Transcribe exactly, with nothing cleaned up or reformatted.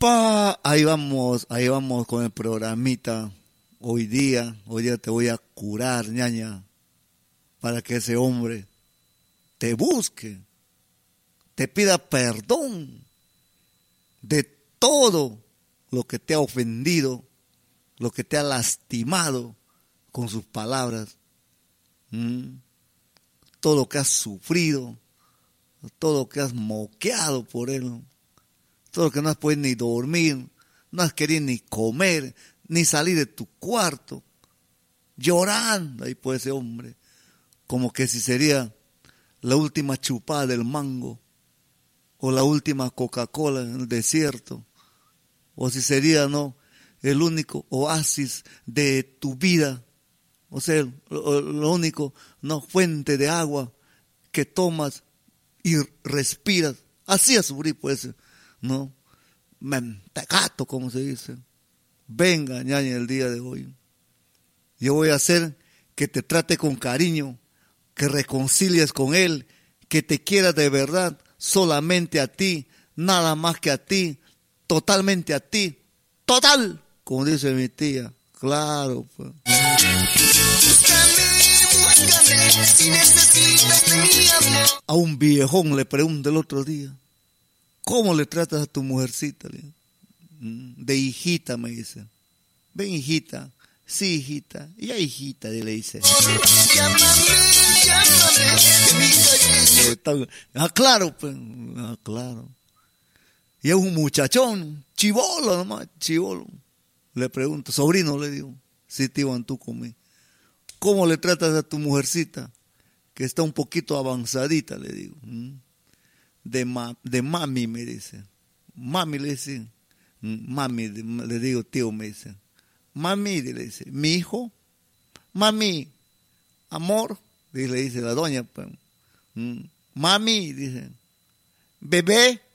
Pa, ahí vamos, ahí vamos con el programita. Hoy día, hoy día te voy a curar, ñaña, para que ese hombre te busque, te pida perdón de todo lo que te ha ofendido, lo que te ha lastimado con sus palabras, ¿Mm? todo lo que has sufrido, todo lo que has moqueado por él, todo lo que no has podido ni dormir, no has querido ni comer, ni salir de tu cuarto, llorando ahí por ese hombre, como que si sería la última chupada del mango, o la última Coca-Cola en el desierto, o si sería, no, el único oasis de tu vida, o sea, lo, lo único, no, fuente de agua que tomas y respiras, así a sufrir pues, no, mentecato como se dice. Venga, ñaña, el día de hoy, yo voy a hacer que te trate con cariño, que reconcilies con él, que te quiera de verdad, solamente a ti, nada más que a ti, totalmente a ti, total, como dice mi tía, claro, pues. A un viejón le pregunté el otro día, ¿cómo le tratas a tu mujercita? De hijita, me dice. Ven, hijita. Sí, hijita. Y a hijita, le dice. Ah, claro, pues. Ah, claro. Y es un muchachón, chibolo nomás, chibolo. Le pregunto, sobrino, le digo, si te iban tú conmigo. ¿Cómo le tratas a tu mujercita? Que está un poquito avanzadita, le digo. De, ma, de mami, me dice. Mami, le dice. Mami, le digo, tío, me dice. Mami, le dice, mi hijo. Mami, amor, le dice la doña. Pues. Mami, dice. Bebé.